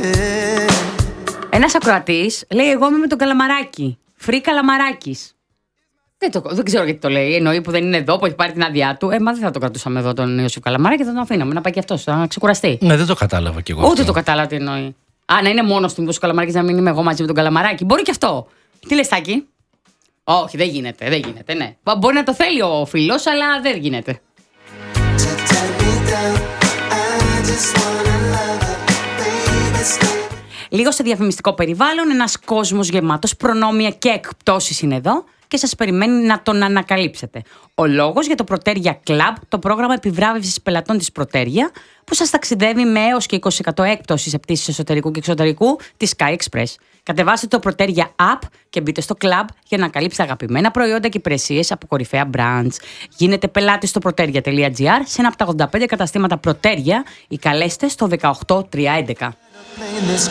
Ένας ακροατής λέει: εγώ είμαι με τον Καλαμαράκι. Free Καλαμαράκης. Δεν ξέρω γιατί το λέει. Εννοεί που δεν είναι εδώ, που έχει πάρει την άδειά του. Μα δεν θα το κρατούσαμε εδώ τον Ιωσήφ Καλαμαράκη, θα τον αφήναμε να πάει και αυτός, να ξεκουραστεί. Ναι, δεν το κατάλαβα κι εγώ. Ούτε αυτό. το κατάλαβα τι εννοεί. Να είναι μόνος του μήπως ο Καλαμαράκης, να μην είμαι εγώ μαζί με τον Καλαμαράκη. Μπορεί και αυτό. Τι λες, Τάκη? Όχι, δεν γίνεται, ναι. Μπορεί να το θέλει ο φίλος, αλλά δεν γίνεται. Λίγο σε διαφημιστικό περιβάλλον, ένας κόσμος γεμάτος προνόμια και εκπτώσεις είναι εδώ και σας περιμένει να τον ανακαλύψετε. Ο λόγος για το Proteria Club, το πρόγραμμα επιβράβευσης πελατών της Proteria, που σας ταξιδεύει με έως και 20% έκπτωση σε πτήσεις εσωτερικού και εξωτερικού της Sky Express. Κατεβάστε το Proteria App και μπείτε στο club για να καλύψετε αγαπημένα προϊόντα και υπηρεσίες από κορυφαία brands. Γίνετε πελάτη στο proteria.gr σε ένα από τα 85 καταστήματα Proteria ή καλέστε στο 18311.